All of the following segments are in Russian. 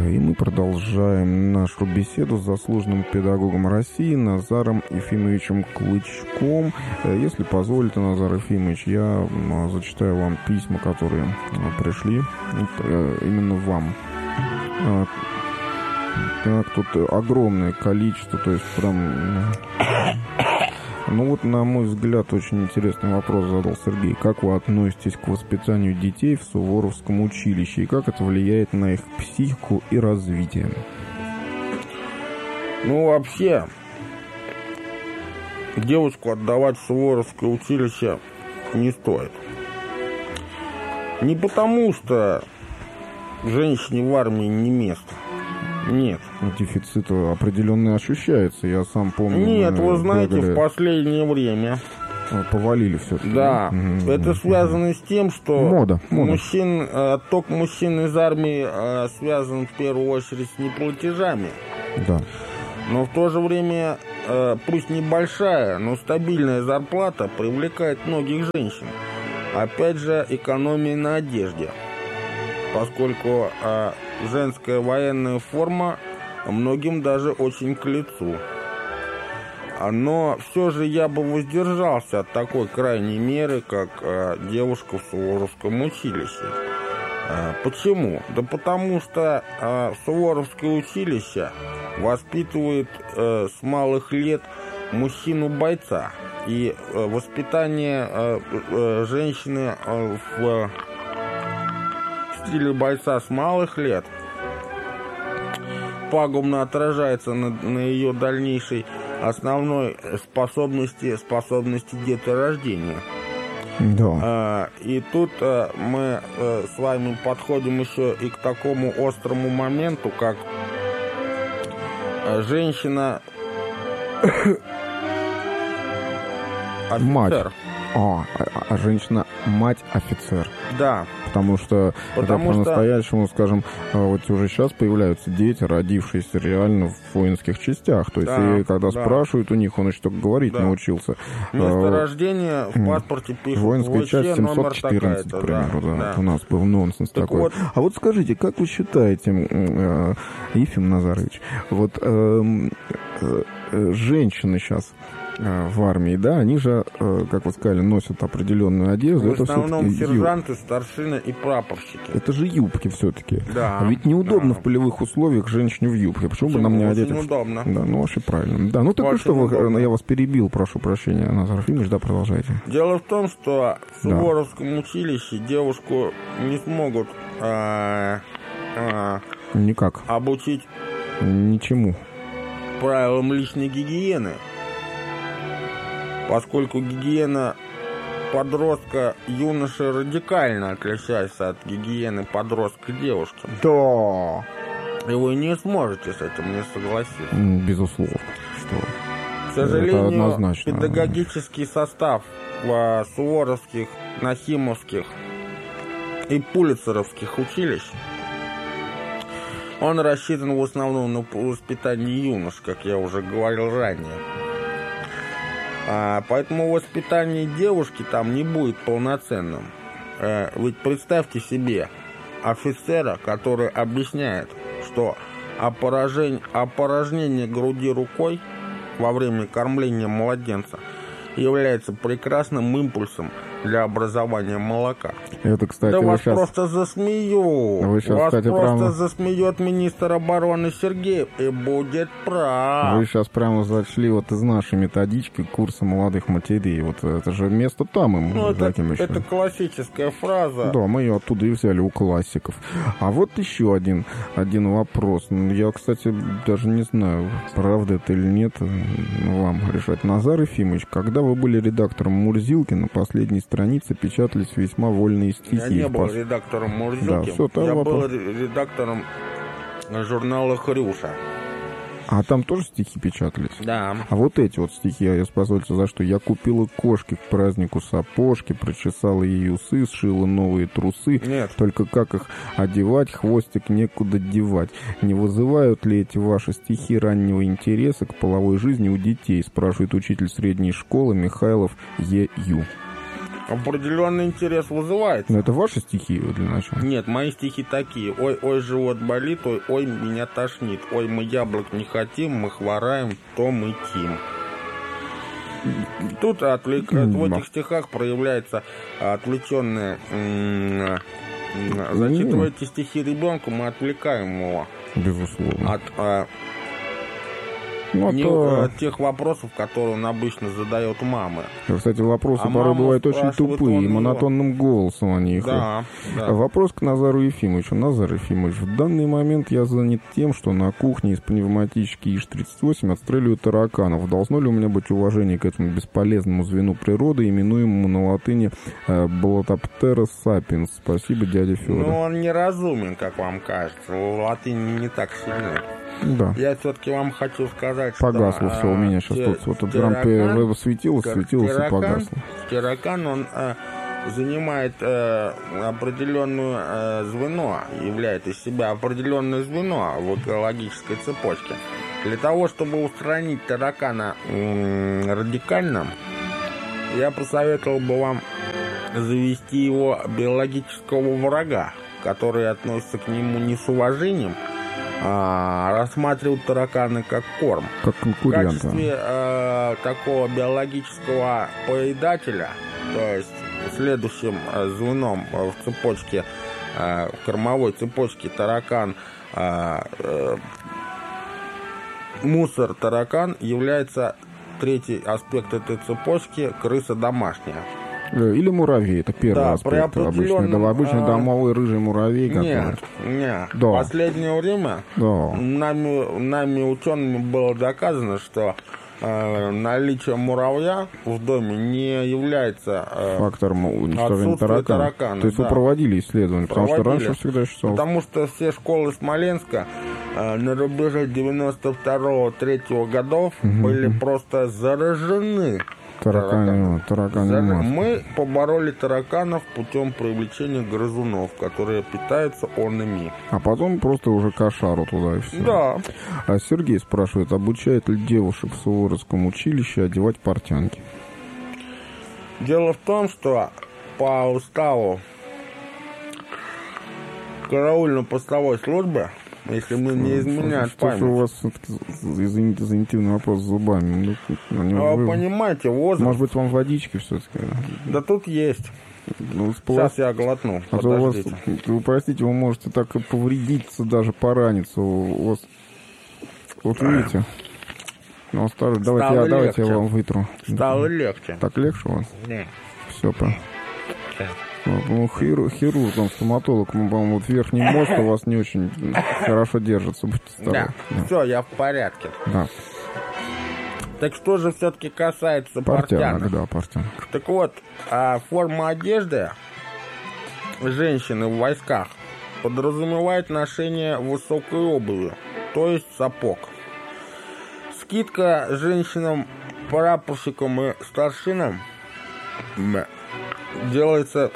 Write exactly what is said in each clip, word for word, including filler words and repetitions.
И мы продолжаем нашу беседу с заслуженным педагогом России Назаром Ефимовичем Клычком. Если позволите, Назар Ефимович, я зачитаю вам письма, которые пришли именно вам. Так, тут огромное количество, то есть прям... Ну вот, на мой взгляд, очень интересный вопрос задал Сергей. Как вы относитесь к воспитанию детей в Суворовском училище? И как это влияет на их психику и развитие? Ну, вообще, девушку отдавать в Суворовское училище не стоит. Не потому, что женщине в армии не место. Нет. Дефицит определенно ощущается, я сам помню. Нет, вы знаете, бегали... в последнее время... Повалили все-таки. Да, mm-hmm. это связано с тем, что мода, мода. Мужчин, отток мужчин из армии связан в первую очередь с неплатежами. Да. Но в то же время, пусть небольшая, но стабильная зарплата привлекает многих женщин. Опять же, экономия на одежде. Поскольку а, женская военная форма многим даже очень к лицу. Но все же я бы воздержался от такой крайней меры, как а, девушка в Суворовском училище. А, почему? Да потому что а, Суворовское училище воспитывает а, с малых лет мужчину-бойца. И а, воспитание а, а, женщины а, в... стиле бойца с малых лет пагубно отражается на, на ее дальнейшей основной способности, способности деторождения. Да. А, и тут а, мы а, с вами подходим еще и к такому острому моменту, как а, женщина офицер. А, а женщина мать-офицер. Да. Потому что Потому это что... по-настоящему, скажем, вот уже сейчас появляются дети, родившиеся реально в воинских частях. То есть, да, и когда да. спрашивают у них, он еще только говорить да. научился. Место а, рождения в паспорте пишут. Воинская часть семьсот четырнадцать, к примеру. Да. Да. Вот у нас был нонсенс так такой. Вот... А вот скажите, как вы считаете, э, Ефим Назарович, вот э, э, женщины сейчас... в армии, да, они же, как вы сказали, носят определенную одежду. В основном это сержанты, юб... старшины и прапорщики. Это же юбки все-таки. Да. А ведь неудобно да. в полевых условиях женщине в юбке. Почему, Почему? бы нам не одеть? Очень удобно. Да, ну вообще правильно. Да, ну так и что, вы, я вас перебил, прошу прощения, Назар Ефимович, да, продолжайте. Дело в том, что в Суворовском да. училище девушку не смогут а, а, никак обучить ничему правилам личной гигиены. Поскольку гигиена подростка юноши радикально отличается от гигиены подростка девушки. Да. И вы не сможете с этим не согласиться. Безусловно. Что? К сожалению, педагогический состав в суворовских, нахимовских и пулицеровских училищ, он рассчитан в основном на воспитание юнош, как я уже говорил ранее. А, поэтому воспитание девушки там не будет полноценным. А, ведь представьте себе офицера, который объясняет, что опорожень, опорожнение груди рукой во время кормления младенца является прекрасным импульсом для образования молока. Это, кстати, да вас сейчас... просто засмеют. Вы сейчас, вас кстати, просто прямо... засмеет министр обороны Сергеев и будет прав. Вы сейчас прямо зашли вот из нашей методички курса молодых матерей. Вот это же место там им. Ну, это, это классическая фраза. Да, мы ее оттуда и взяли у классиков. А вот еще один, один вопрос. Я, кстати, даже не знаю, правда это или нет, вам решать. Назар Ефимович, когда вы были редактором «Мурзилки», на последней странице печатались весьма вольные стихи. Я не был редактором «Мурзилки», да, все, я вопрос. был редактором журнала «Хрюша». А там тоже стихи печатались? Да. А вот эти вот стихи, я позвольте, за что? Я купила кошке к празднику сапожки, прочесала ей усы, сшила новые трусы. Нет. Только как их одевать, хвостик некуда девать. Не вызывают ли эти ваши стихи раннего интереса к половой жизни у детей? Спрашивает учитель средней школы Михайлов Е Ю. определенный интерес вызывает. Но это ваши стихи для начала? Нет, мои стихи такие. Ой, ой, живот болит, ой, ой, меня тошнит. Ой, мы яблок не хотим, мы хвораем, то мы тим. Тут отвлек... в этих стихах проявляется отвлеченное... Зачитывая эти стихи ребенку, мы отвлекаем его. Безусловно. От, а... Ну, не то... от тех вопросов, которые он обычно задает мамы. Кстати, вопросы а порой бывают очень тупые, и монотонным его... голосом они их. Да, да. Вопрос к Назару Ефимовичу. Назар Ефимович, в данный момент я занят тем, что на кухне из пневматически ИЖ тридцать восемь отстреливают тараканов. Должно ли у меня быть уважение к этому бесполезному звену природы, именуемому на латыни Болотоптера сапиенс? Спасибо, дядя Федор. Ну, он неразумен, как вам кажется. Латынь не так сильна. Да. Я все-таки вам хочу сказать, погасло что... все у меня сейчас те, тут. Вот прям светилось, светилось и погасло. Таракан, он а, занимает а, определенную а, звено, являет из себя определенное звено в экологической цепочке. Для того, чтобы устранить таракана м- радикально, я посоветовал бы вам завести его биологического врага, который относится к нему не с уважением, А, рассматривают тараканы как корм. Как конкурента. В качестве э, такого биологического поедателя, то есть следующим э, звеном в цепочке, э, в кормовой цепочке таракан, э, э, мусор таракан является третий аспект этой цепочки – крыса домашняя. Или муравей, это первый да, аспект. Обычный, да, обычный а... домовой рыжий муравей. Нет, нет. Да. В последнее время да. нами, нами учеными было доказано, что э, наличие муравья в доме не является э, фактором уничтожения таракана. таракана. То есть да. вы проводили исследования, проводили. Потому что раньше всегда считалось. Потому что все школы Смоленска э, на рубеже девяносто второго — третьего годов угу. были просто заражены. Тараканы, тараканы Зар... Мы побороли тараканов путем привлечения грызунов, которые питаются онными. А потом просто уже кошару туда и все. Да. А Сергей спрашивает, обучает ли девушек в Суворовском училище одевать портянки? Дело в том, что по уставу караульно-постовой службы, если мы не изменяем память. Что у вас, извините за интимный вопрос, с зубами? Ну, а вы понимаете, возраст... Может быть, вам водички все-таки? Да тут есть. Ну, сейчас я глотну. А то у вас, вы простите, вы можете так и повредиться, даже пораниться. У вас... Вот видите? Ну, старый, давайте, я, давайте я вам вытру. Стало легче. Так легче у вас? Нет. Все, по... Ну, хирург, хирург, он стоматолог, по-моему, вот верхний мост у вас не очень хорошо держится. Да. да, все, я в порядке. Да. Так что же все-таки касается портянок? портянок? Да, портянок. Так вот, а форма одежды женщины в войсках подразумевает ношение высокой обуви, то есть сапог. Скидка женщинам, прапорщикам и старшинам делается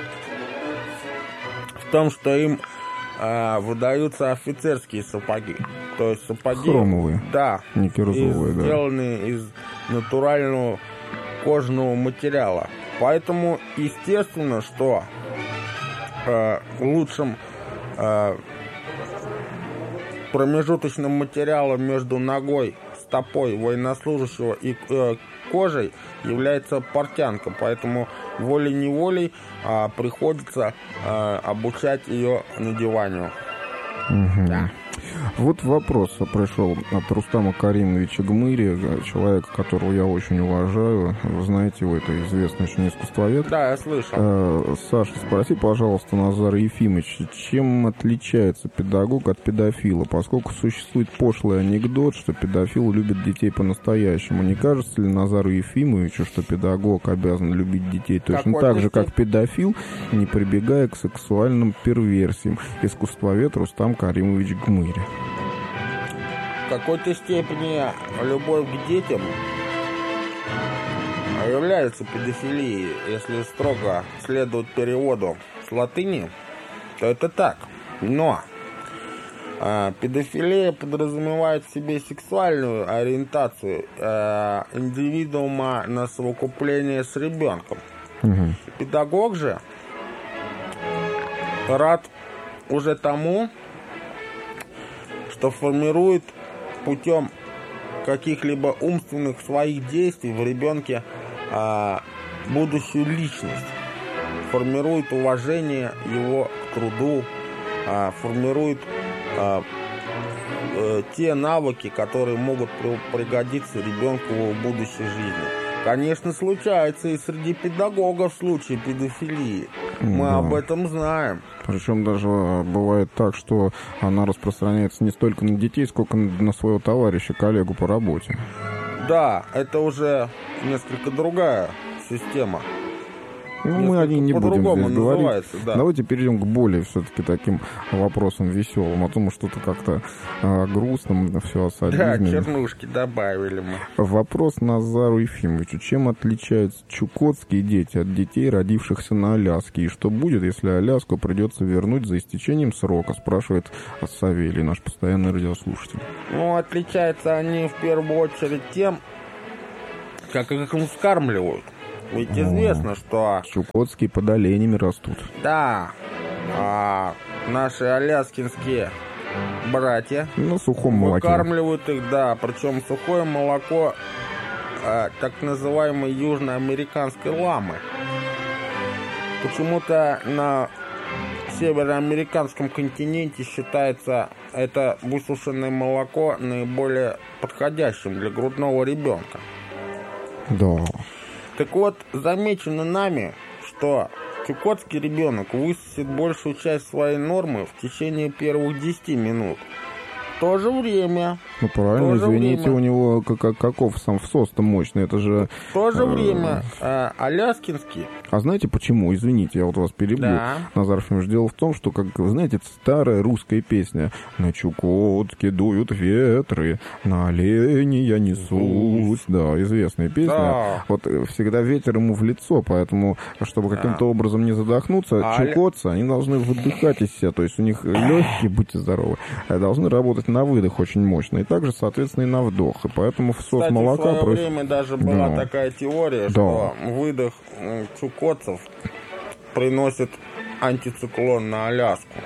в том, что им а, выдаются офицерские сапоги. То есть сапоги... Хромовые. Да. Не кирзовые, да. Сделанные из натурального кожаного материала. Поэтому, естественно, что а, лучшим а, промежуточным материалом между ногой, стопой военнослужащего и э, кожей является портянка, поэтому волей-неволей а, приходится а, обучать ее надеванию. Угу. Да. Вот вопрос пришел от Рустама Каримовича Гмыри, человека, которого я очень уважаю. Вы знаете его, это известный очень искусствовед. Да, я слышал. Э, Саша, спроси, пожалуйста, Назара Ефимовича, чем отличается педагог от педофила, поскольку существует пошлый анекдот, что педофил любит детей по-настоящему. Не кажется ли Назару Ефимовичу, что педагог обязан любить детей точно Какой так же, как педофил, не прибегая к сексуальным перверсиям? Искусствовед Рустам Каримович Гмыри. В какой-то степени любовь к детям является педофилией. Если строго следовать переводу с латыни, то это так. Но а, педофилия подразумевает в себе сексуальную ориентацию а, индивидуума на совокупление с ребенком. Угу. Педагог же рад уже тому, что формирует путем каких-либо умственных своих действий в ребенке а, будущую личность, формирует уважение его к труду, а, формирует а, а, те навыки, которые могут пригодиться ребенку в будущей жизни. Конечно, случается и среди педагогов случаи педофилии. Мы да. об этом знаем. Причем даже бывает так, что она распространяется не столько на детей, сколько на своего товарища, коллегу по работе. Да, это уже несколько другая система. Ну, мы о ней не будем здесь говорить. Да. Давайте перейдем к более все-таки таким вопросам веселым. А то мы что-то как-то а, грустным, все о садизме. Да, чернушки добавили мы. Вопрос Назару Ефимовичу. Чем отличаются чукотские дети от детей, родившихся на Аляске? И что будет, если Аляску придется вернуть за истечением срока? Спрашивает Савелий, наш постоянный радиослушатель. Ну, отличаются они в первую очередь тем, как их вскармливают. Ведь известно, что... Чукотские под оленями растут. Да. А наши аляскинские братья... На сухом молоке. Выкармливают их, да. Причем сухое молоко а, так называемой южноамериканской ламы. Почему-то на североамериканском континенте считается это высушенное молоко наиболее подходящим для грудного ребенка. Да. Так вот, замечено нами, что чукотский ребенок высосет большую часть своей нормы в течение первых десяти минут. В то же время... Ну, правильно, извините, время, у него как, каков сам всос-то мощный, это же... В то же время э, аляскинский... А знаете почему? Извините, я вот вас перебью. Да. Назар Ефимович, дело в том, что, как вы знаете, это старая русская песня. На Чукотке дуют ветры, на оленя несут. Да, известная песня. Да. Вот всегда ветер ему в лицо, поэтому, чтобы каким-то да. образом не задохнуться, а чукотцы, они должны выдыхать из себя. То есть у них легкие, будьте здоровы, должны работать на выдох очень мощно. И также, соответственно, и на вдох. И поэтому всос Кстати, молока... в свое против... время даже была да. такая теория, да. что выдох чукотцев приносит антициклон на Аляску.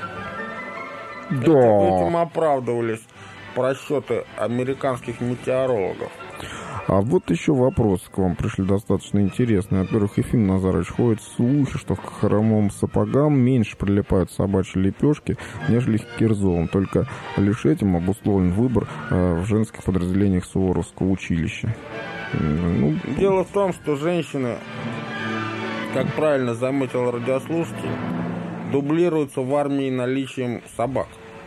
Да. И этим оправдывались просчеты американских метеорологов. А вот еще вопрос к вам пришли достаточно интересный. Во-первых, Ефим Назарович, ходят слухи, что к хромым сапогам меньше прилипают собачьи лепешки, нежели к кирзовым. Только лишь этим обусловлен выбор э, в женских подразделениях Суворовского училища. Ну, дело в том, что женщины, как правильно заметил радиослушатель, дублируются в армии наличием собак.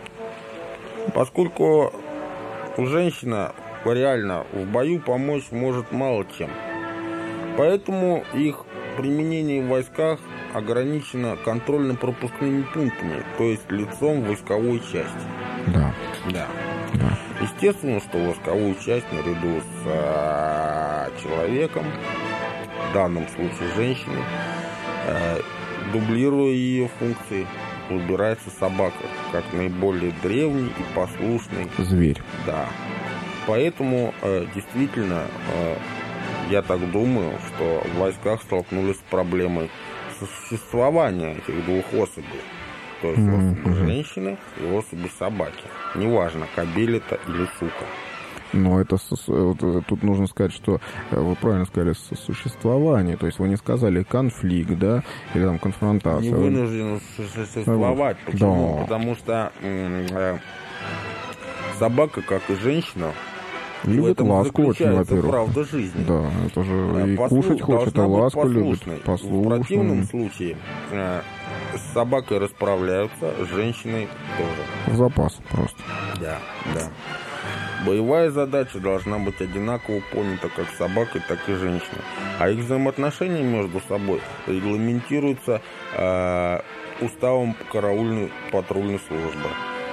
Поскольку женщина реально в бою помочь может мало чем. Поэтому их применение в войсках ограничено контрольно-пропускными пунктами, то есть лицом войсковой части. Да. Да. Да. Естественно, что войсковую часть наряду с а, человеком, в данном случае женщиной, а, дублируя ее функции, выбирается собака, как наиболее древний и послушный зверь. Да. Поэтому э, действительно, э, я так думаю, что в войсках столкнулись с проблемой существования этих двух особей. То есть mm-hmm. особи женщины и особи собаки. Неважно, кобель это или сука. Но это тут нужно сказать, что вы правильно сказали, существование. То есть вы не сказали конфликт, да, или там конфронтация. Не вынуждены существовать. Почему? Да. Потому что э, собака, как и женщина, любит ласку очень, во-первых. Правда жизни. Да, это же а и послуш... кушать хочет, и ласку послушной. любит. Послушной. В противном случае э, с собакой расправляются, с женщиной тоже. В запас просто. Да, да. Боевая задача должна быть одинаково понята как собакой, так и женщиной. А их взаимоотношения между собой регламентируются э, уставом караульной патрульной службы.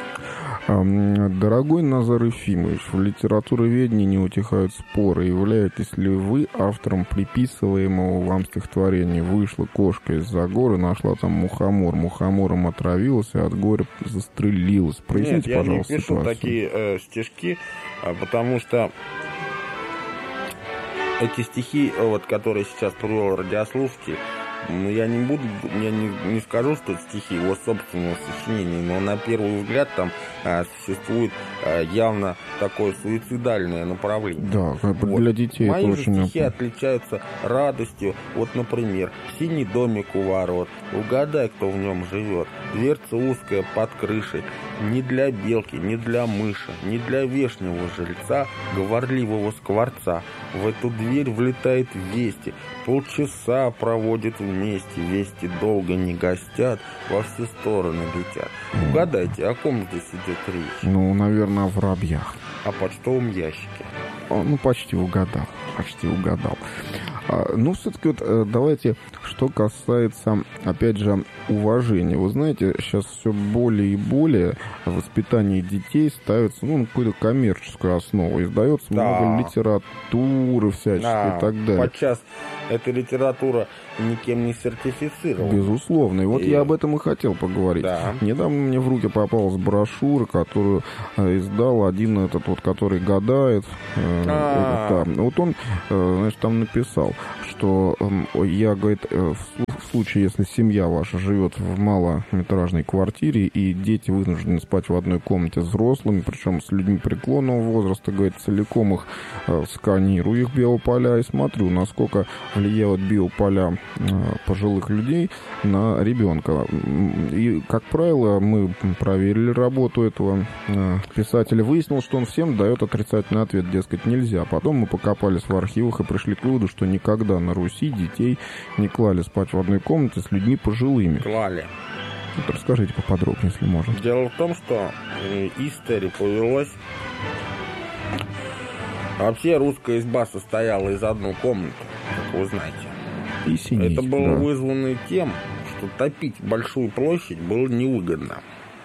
Дорогой Назар Ефимович, в литературоведении не утихают споры. Являетесь ли вы автором приписываемого вам стихотворения? Вышла кошка из-за горы, нашла там мухомор. Мухомором отравилась и от горя застрелилась. Проясните, Нет, пожалуйста, я не пишу ситуацию. Такие э, стишки, потому что эти стихи, вот, которые сейчас привел радиослушатель, я не буду, я не, не скажу, что это стихи его собственного сочинения, но на первый взгляд там а, существует а, явно такое суицидальное направление. Да, вот. Для детей Мои это же очень... стихи отличаются радостью. Вот, например, синий домик у ворот, угадай, кто в нем живет, дверца узкая под крышей, не для белки, не для мыши, не для вешнего жильца, говорливого скворца. В эту дверь влетает вести, полчаса проводит вместе, вести долго не гостят, во все стороны летят. Угадайте, о ком здесь идет речь? Ну, наверное, о воробьях. О почтовом ящике. О, ну, почти угадал, почти угадал. А, ну, все-таки вот давайте, что касается, опять же, уважения. Вы знаете, сейчас все более и более воспитание детей ставится, ну, на какую-то коммерческую основу. Издается да. много литературы всяческой да. и так далее. Подчас эта литература никем не сертифицирована. Безусловно. И вот и... я об этом и хотел поговорить. Да. Недавно мне в руки попалась брошюра, которую издал один этот вот, который гадает. Да. Вот он, значит, там написал, что я, говорит, в случае, если семья ваша живет в малометражной квартире и дети вынуждены спать в одной комнате с взрослыми, причем с людьми преклонного возраста, говорит, целиком их э, сканирую, их биополя, и смотрю, насколько влияют биополя э, пожилых людей на ребенка. И, как правило, мы проверили работу этого э, писателя, выяснилось, что он всем дает отрицательный ответ, дескать, нельзя. Потом мы покопались в архивах и пришли к выводу, что никогда на Руси детей не клали спать в одной комнате с людьми пожилыми. Клали. Вот расскажите поподробнее, если можно. Дело в том, что история повелась. Вообще русская изба состояла из одной комнаты, как вы знаете. И синий, это было да. вызвано тем, что топить большую площадь было невыгодно.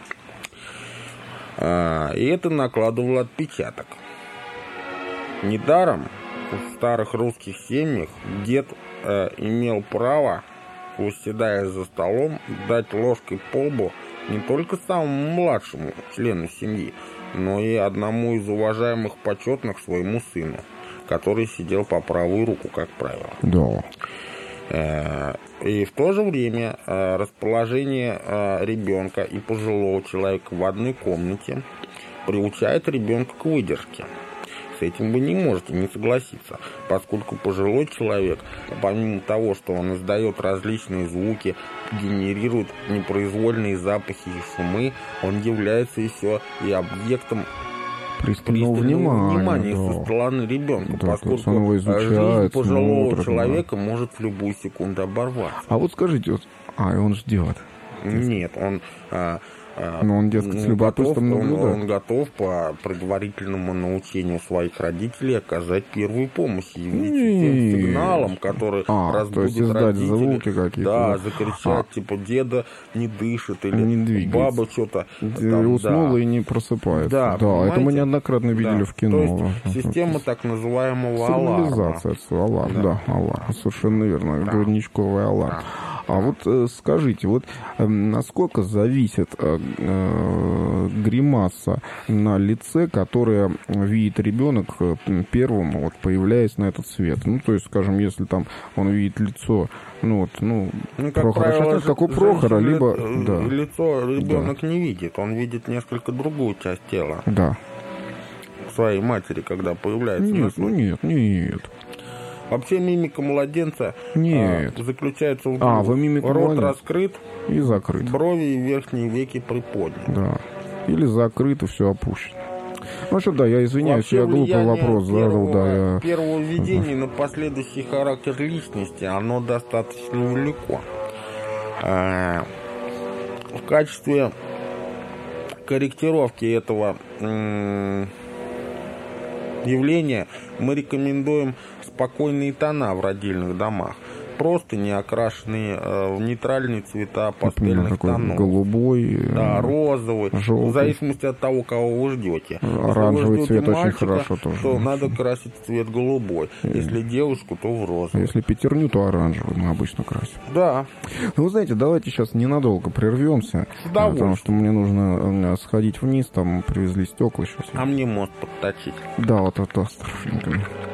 И это накладывало отпечаток. Недаром в старых русских семьях дед э, имел право, восседая за столом, дать ложкой по лбу не только самому младшему члену семьи, но и одному из уважаемых почетных своему сыну, который сидел по правую руку, как правило. Да. Э, и в то же время э, расположение э, ребенка и пожилого человека в одной комнате приучает ребенка к выдержке. С этим вы не можете не согласиться, поскольку пожилой человек, помимо того, что он издает различные звуки, генерирует непроизвольные запахи и шумы, он является еще и объектом пристального внимания, внимания да. со стороны ребенка, да, поскольку он его изучает, жизнь пожилого смотрит, человека да. может в любую секунду оборваться. А вот скажите, вот, а, и он ждет. Нет, он... А, Но он, дескать, с любопытством наблюдает. Он, он готов по предварительному научению своих родителей оказать первую помощь, явиться тем сигналом, который а, разбудит родителей. Звуки какие-то. Да, закричать, а. типа, деда не дышит, или не баба что-то... Уснула да. и не просыпается. Да, да это мы неоднократно видели да. в кино. То есть система так называемого аларма. Сигнализация, аларм, да, да аларм. Совершенно верно, да. Горничковый аларм. Да. А вот э, скажите, вот э, насколько зависит э, э, гримаса на лице, которое видит ребенок э, первым, вот, появляясь на этот свет? Ну, то есть, скажем, если там он видит лицо, ну, вот, ну, ну как Прохора, правило, сейчас, как у Прохора, либо... Ли, да. Лицо ребенок да. не видит, он видит несколько другую часть тела. Да. Своей матери, когда появляется. Нет, ну нет, нет. Вообще мимика младенца Нет. А, заключается в а, вы мимика рот младенца. раскрыт и закрыт. Брови и верхние веки приподняты. Да. Или закрыт и все опущено. Ну что, да, я извиняюсь, вообще, я глупый вопрос задал, да. Я... Первого введения uh-huh. на последующий характер личности, оно достаточно велико. А, в качестве корректировки этого м- явления мы рекомендуем спокойные тона в родильных домах. Просто не окрашенные э, в нейтральные цвета пастельных такой тонов. Голубой, да, розовый. желтый. В зависимости от того, кого вы ждете. Оранжевый Если вы цвет мальчика, очень хорошо тоже. То надо красить цвет голубой. Если девушку, то в розовый. Если пятерню, то оранжевый мы обычно красим. Да. Ну, вы знаете, давайте сейчас ненадолго прервемся. Потому что мне нужно сходить вниз, там привезли стекла сейчас. А мне мост подточить. Да, вот это осторожненько.